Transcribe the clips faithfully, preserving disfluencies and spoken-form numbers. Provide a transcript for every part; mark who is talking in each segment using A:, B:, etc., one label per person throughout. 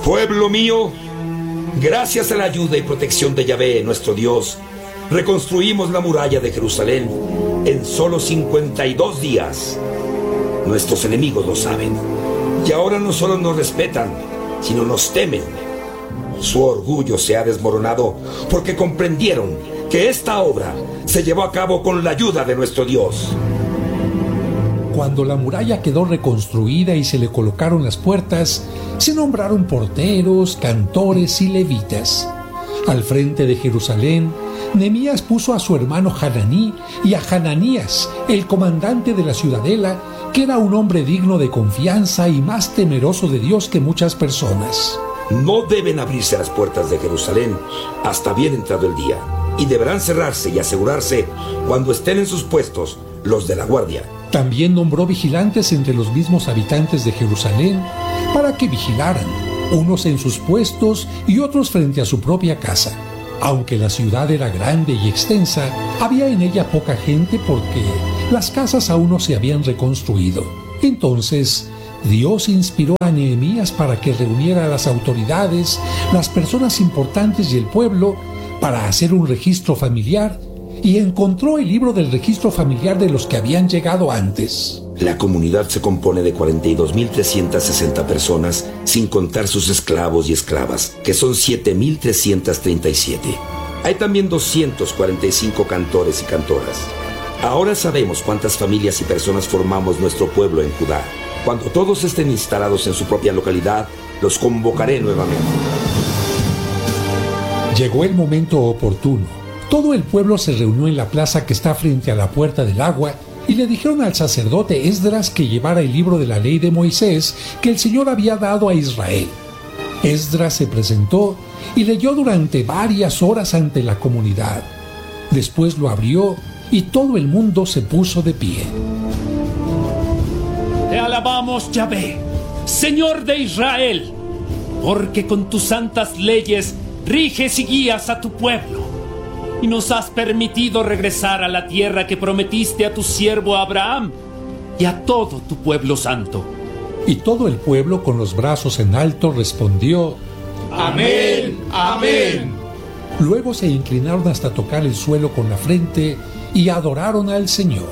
A: Pueblo mío, gracias a la ayuda y protección de Yahvé, nuestro Dios, reconstruimos la muralla de Jerusalén en solo cincuenta y dos días. Nuestros enemigos lo saben, y ahora no solo nos respetan, sino nos temen. Su orgullo se ha desmoronado porque comprendieron que esta obra se llevó a cabo con la ayuda de nuestro Dios.
B: Cuando la muralla quedó reconstruida y se le colocaron las puertas, se nombraron porteros, cantores y levitas. Al frente de Jerusalén, Nehemías puso a su hermano Hananí y a Hananías, el comandante de la ciudadela, que era un hombre digno de confianza y más temeroso de Dios que muchas personas.
A: No deben abrirse las puertas de Jerusalén hasta bien entrado el día, y deberán cerrarse y asegurarse cuando estén en sus puestos los de la guardia.
B: También nombró vigilantes entre los mismos habitantes de Jerusalén para que vigilaran, unos en sus puestos y otros frente a su propia casa. Aunque la ciudad era grande y extensa, había en ella poca gente porque las casas aún no se habían reconstruido. Entonces, Dios inspiró a Nehemías para que reuniera a las autoridades, las personas importantes y el pueblo para hacer un registro familiar, y encontró el libro del registro familiar de los que habían llegado antes.
A: La comunidad se compone de cuarenta y dos mil trescientas sesenta personas, sin contar sus esclavos y esclavas, que son siete mil trescientas treinta y siete. Hay también doscientos cuarenta y cinco cantores y cantoras. Ahora sabemos cuántas familias y personas formamos nuestro pueblo en Judá. Cuando todos estén instalados en su propia localidad, los convocaré nuevamente.
B: Llegó el momento oportuno. Todo el pueblo se reunió en la plaza que está frente a la puerta del agua y le dijeron al sacerdote Esdras que llevara el libro de la ley de Moisés que el Señor había dado a Israel. Esdras se presentó y leyó durante varias horas ante la comunidad. Después lo abrió y todo el mundo se puso de pie.
C: Te alabamos, Yahvé, Señor de Israel, porque con tus santas leyes riges y guías a tu pueblo, y nos has permitido regresar a la tierra que prometiste a tu siervo Abraham y a todo tu pueblo santo.
B: Y todo el pueblo con los brazos en alto respondió:
D: Amén, amén.
B: Luego se inclinaron hasta tocar el suelo con la frente y adoraron al Señor.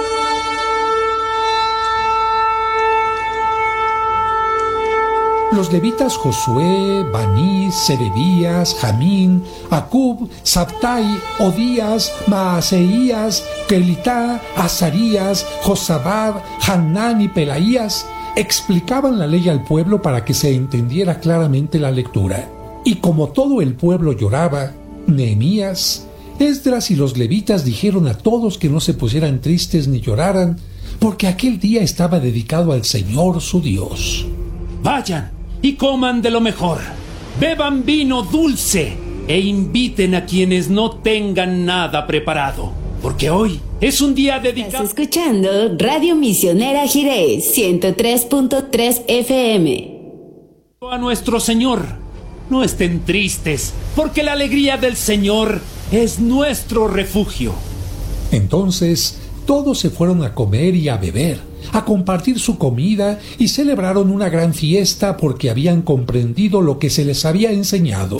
B: Los levitas Josué, Baní, Serebías, Jamín, Acub, Sabtai, Odías, Maaseías, Kelitá, Azarías, Josabad, Hanán y Pelaías explicaban la ley al pueblo para que se entendiera claramente la lectura. Y como todo el pueblo lloraba, Nehemías, Esdras y los levitas dijeron a todos que no se pusieran tristes ni lloraran, porque aquel día estaba dedicado al Señor su Dios.
C: Vayan y coman de lo mejor, beban vino dulce e inviten a quienes no tengan nada preparado, porque hoy es un día dedicado.
E: Estás escuchando Radio Misionera Jireh ciento tres punto tres F M.
C: A nuestro Señor. No estén tristes, porque la alegría del Señor es nuestro refugio.
B: Entonces todos se fueron a comer y a beber, a compartir su comida, y celebraron una gran fiesta porque habían comprendido lo que se les había enseñado.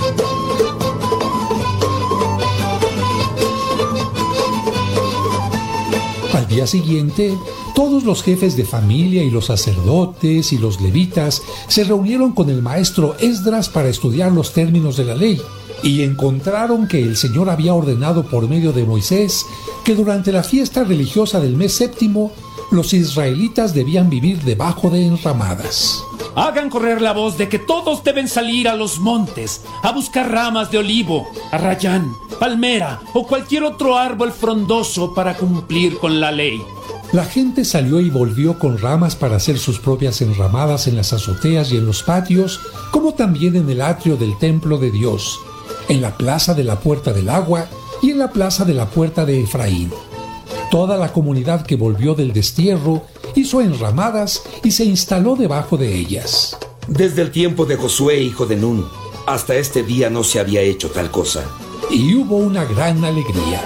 B: Al día siguiente, todos los jefes de familia y los sacerdotes y los levitas se reunieron con el maestro Esdras para estudiar los términos de la ley, y encontraron que el Señor había ordenado por medio de Moisés que durante la fiesta religiosa del mes séptimo los israelitas debían vivir debajo de enramadas.
C: Hagan correr la voz de que todos deben salir a los montes a buscar ramas de olivo, arrayán, palmera o cualquier otro árbol frondoso para cumplir con la ley.
B: La gente salió y volvió con ramas para hacer sus propias enramadas en las azoteas y en los patios, como también en el atrio del templo de Dios, en la plaza de la Puerta del Agua y en la plaza de la Puerta de Efraín. Toda la comunidad que volvió del destierro hizo enramadas y se instaló debajo de ellas.
A: Desde el tiempo de Josué, hijo de Nun, hasta este día no se había hecho tal cosa.
B: Y hubo una gran alegría.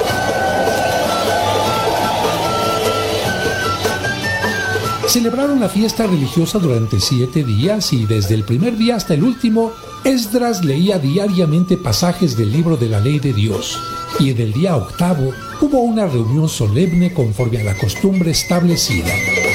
B: Celebraron la fiesta religiosa durante siete días y desde el primer día hasta el último, Esdras leía diariamente pasajes del libro de la ley de Dios. Y en el día octavo hubo una reunión solemne conforme a la costumbre establecida.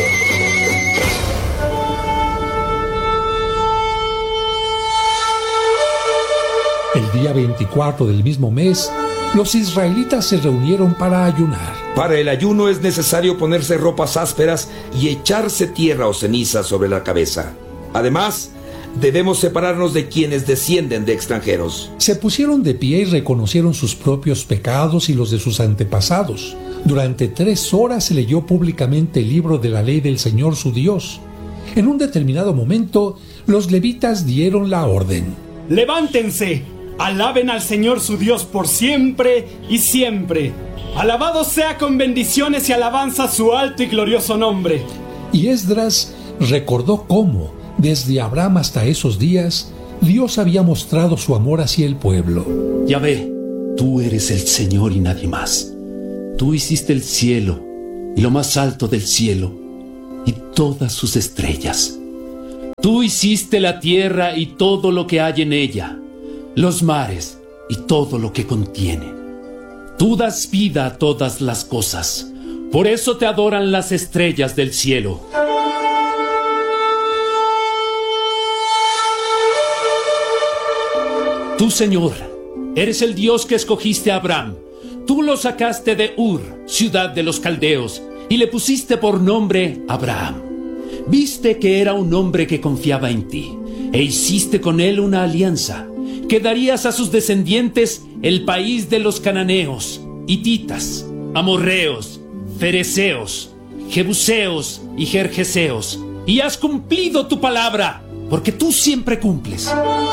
B: El día veinticuatro del mismo mes, los israelitas se reunieron para ayunar.
A: Para el ayuno es necesario ponerse ropas ásperas y echarse tierra o ceniza sobre la cabeza. Además, debemos separarnos de quienes descienden de extranjeros.
B: Se pusieron de pie y reconocieron sus propios pecados y los de sus antepasados. Durante tres horas se leyó públicamente el libro de la ley del Señor su Dios. En un determinado momento, los levitas dieron la orden.
C: ¡Levántense! Alaben al Señor su Dios por siempre y siempre. Alabado sea con bendiciones y alabanza su alto y glorioso nombre.
B: Y Esdras recordó cómo, desde Abraham hasta esos días, Dios había mostrado su amor hacia el pueblo.
F: Yahvé, tú eres el Señor y nadie más. Tú hiciste el cielo y lo más alto del cielo y todas sus estrellas. Tú hiciste la tierra y todo lo que hay en ella, los mares y todo lo que contiene. Tú das vida a todas las cosas. Por eso te adoran las estrellas del cielo. Tú, Señor, eres el Dios que escogiste a Abraham. Tú lo sacaste de Ur, ciudad de los caldeos, y le pusiste por nombre Abraham. Viste que era un hombre que confiaba en ti, e hiciste con él una alianza, que darías a sus descendientes el país de los cananeos, hititas, amorreos, fereceos, jebuseos y jerjeseos. Y has cumplido tu palabra, porque tú siempre cumples.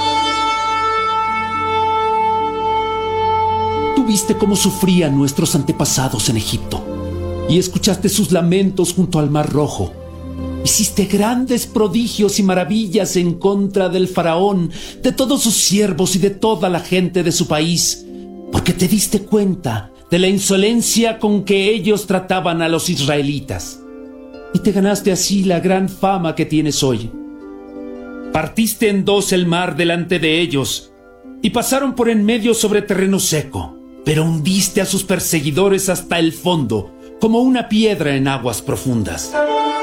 F: Tú viste cómo sufrían nuestros antepasados en Egipto, y escuchaste sus lamentos junto al Mar Rojo. Hiciste grandes prodigios y maravillas en contra del faraón, de todos sus siervos y de toda la gente de su país, porque te diste cuenta de la insolencia con que ellos trataban a los israelitas, y te ganaste así la gran fama que tienes hoy. Partiste en dos el mar delante de ellos, y pasaron por en medio sobre terreno seco, pero hundiste a sus perseguidores hasta el fondo, como una piedra en aguas profundas.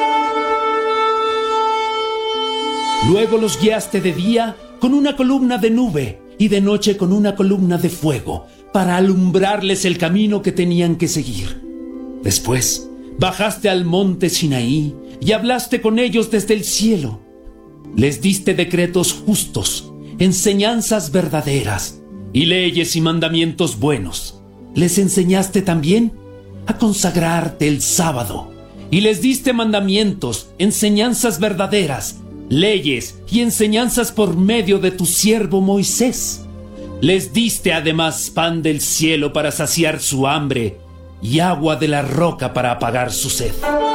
F: Luego los guiaste de día con una columna de nube y de noche con una columna de fuego, para alumbrarles el camino que tenían que seguir. Después bajaste al monte Sinaí y hablaste con ellos desde el cielo. Les diste decretos justos, enseñanzas verdaderas y leyes y mandamientos buenos. Les enseñaste también a consagrarte el sábado y les diste mandamientos, enseñanzas verdaderas, leyes y enseñanzas por medio de tu siervo Moisés. Les diste además pan del cielo para saciar su hambre y agua de la roca para apagar su sed.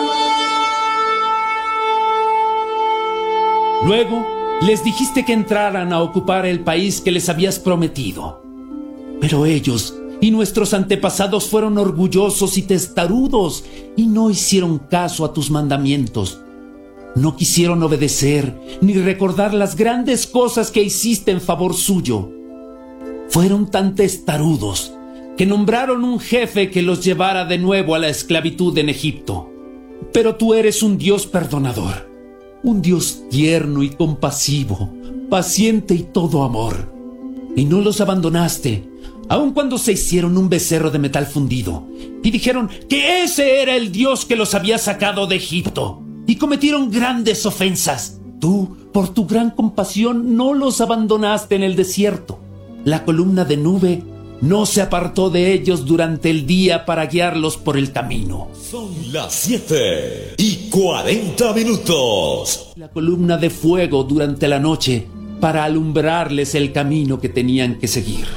F: Luego les dijiste que entraran a ocupar el país que les habías prometido. Pero ellos y nuestros antepasados fueron orgullosos y testarudos y no hicieron caso a tus mandamientos. No quisieron obedecer ni recordar las grandes cosas que hiciste en favor suyo. Fueron tan testarudos que nombraron un jefe que los llevara de nuevo a la esclavitud en Egipto. Pero tú eres un Dios perdonador, un Dios tierno y compasivo, paciente y todo amor. Y no los abandonaste, aun cuando se hicieron un becerro de metal fundido y dijeron que ese era el Dios que los había sacado de Egipto. Y cometieron grandes ofensas. Tú, por tu gran compasión, no los abandonaste en el desierto. La columna de nube no se apartó de ellos durante el día para guiarlos por el camino.
G: Son las siete y cuarenta minutos.
F: La columna de fuego durante la noche para alumbrarles el camino que tenían que seguir.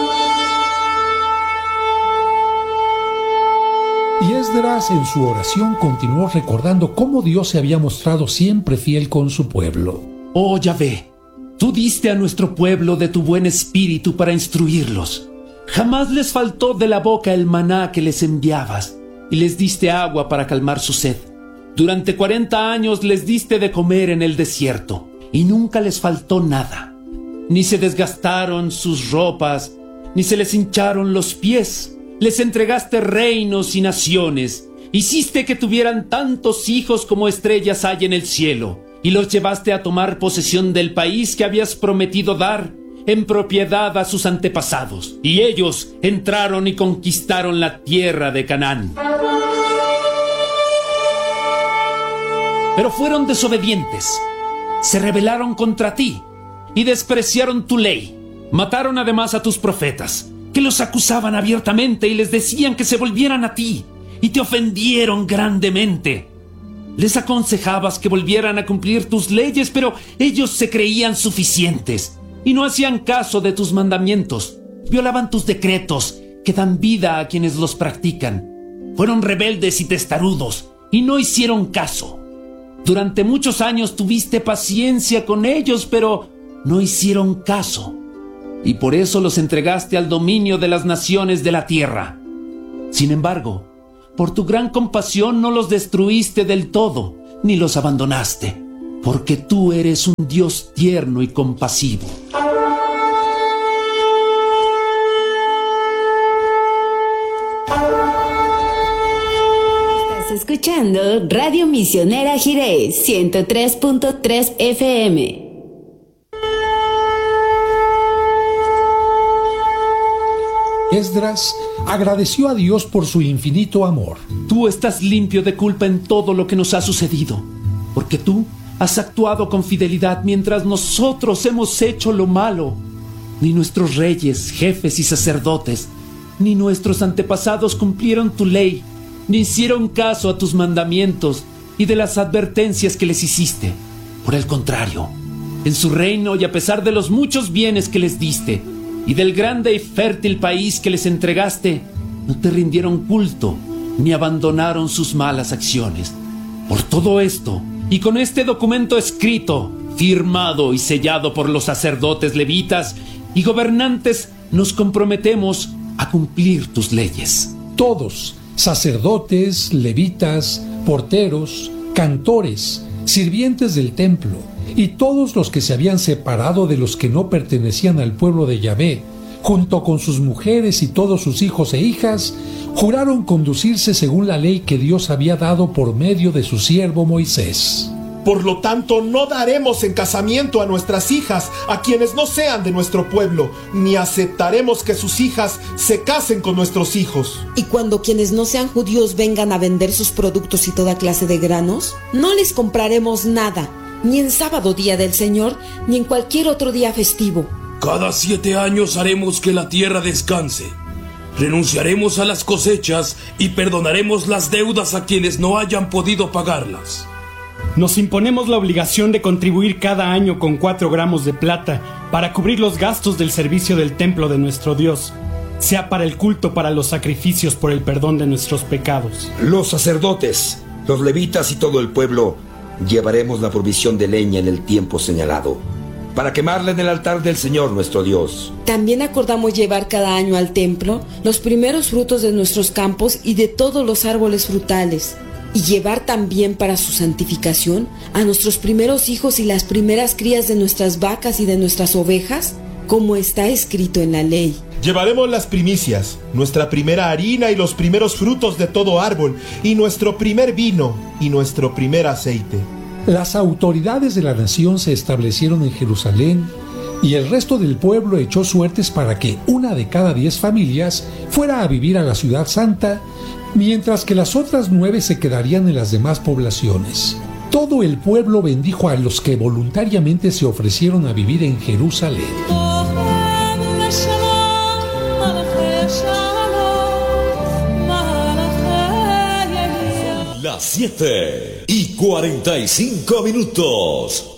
B: Y Esdras en su oración continuó recordando cómo Dios se había mostrado siempre fiel con su pueblo.
F: Oh Yahvé, tú diste a nuestro pueblo de tu buen espíritu para instruirlos. Jamás les faltó de la boca el maná que les enviabas, y les diste agua para calmar su sed. Durante cuarenta años les diste de comer en el desierto y nunca les faltó nada. Ni se desgastaron sus ropas, ni se les hincharon los pies. Les entregaste reinos y naciones. Hiciste que tuvieran tantos hijos como estrellas hay en el cielo, y los llevaste a tomar posesión del país que habías prometido dar en propiedad a sus antepasados. Y ellos entraron y conquistaron la tierra de Canaán. Pero fueron desobedientes. Se rebelaron contra ti y despreciaron tu ley. Mataron además a tus profetas, que los acusaban abiertamente y les decían que se volvieran a ti, y te ofendieron grandemente. Les aconsejabas que volvieran a cumplir tus leyes, pero ellos se creían suficientes y no hacían caso de tus mandamientos. Violaban tus decretos, que dan vida a quienes los practican. Fueron rebeldes y testarudos y no hicieron caso. Durante muchos años tuviste paciencia con ellos, pero no hicieron caso. Y por eso los entregaste al dominio de las naciones de la tierra. Sin embargo, por tu gran compasión no los destruiste del todo, ni los abandonaste, porque tú eres un Dios tierno y compasivo.
E: Estás escuchando Radio Misionera Jirés ciento tres punto tres F M.
B: Esdras agradeció a Dios por su infinito amor.
F: Tú estás limpio de culpa en todo lo que nos ha sucedido, porque tú has actuado con fidelidad mientras nosotros hemos hecho lo malo. Ni nuestros reyes, jefes y sacerdotes, ni nuestros antepasados cumplieron tu ley, ni hicieron caso a tus mandamientos y de las advertencias que les hiciste. Por el contrario, en su reino y a pesar de los muchos bienes que les diste, y del grande y fértil país que les entregaste, no te rindieron culto, ni abandonaron sus malas acciones. Por todo esto, y con este documento escrito, firmado y sellado por los sacerdotes levitas y gobernantes, nos comprometemos a cumplir tus leyes.
B: Todos, sacerdotes, levitas, porteros, cantores, sirvientes del templo, y todos los que se habían separado de los que no pertenecían al pueblo de Yahvé, junto con sus mujeres y todos sus hijos e hijas, juraron conducirse según la ley que Dios había dado por medio de su siervo Moisés.
H: Por lo tanto, no daremos en casamiento a nuestras hijas a quienes no sean de nuestro pueblo, ni aceptaremos que sus hijas se casen con nuestros hijos.
I: Y cuando quienes no sean judíos vengan a vender sus productos y toda clase de granos, no les compraremos nada, ni en sábado día del Señor, ni en cualquier otro día festivo.
J: Cada siete años haremos que la tierra descanse. Renunciaremos a las cosechas y perdonaremos las deudas a quienes no hayan podido pagarlas.
K: Nos imponemos la obligación de contribuir cada año con cuatro gramos de plata para cubrir los gastos del servicio del templo de nuestro Dios, sea para el culto, para los sacrificios, por el perdón de nuestros pecados.
A: Los sacerdotes, los levitas y todo el pueblo llevaremos la provisión de leña en el tiempo señalado, para quemarla en el altar del Señor nuestro Dios.
I: También acordamos llevar cada año al templo los primeros frutos de nuestros campos y de todos los árboles frutales, y llevar también para su santificación a nuestros primeros hijos y las primeras crías de nuestras vacas y de nuestras ovejas, como está escrito en la ley.
H: Llevaremos las primicias, nuestra primera harina y los primeros frutos de todo árbol, y nuestro primer vino y nuestro primer aceite.
B: Las autoridades de la nación se establecieron en Jerusalén, y el resto del pueblo echó suertes para que una de cada diez familias fuera a vivir a la ciudad santa, mientras que las otras nueve se quedarían en las demás poblaciones. Todo el pueblo bendijo a los que voluntariamente se ofrecieron a vivir en Jerusalén.
G: Las siete y cuarenta y cinco minutos.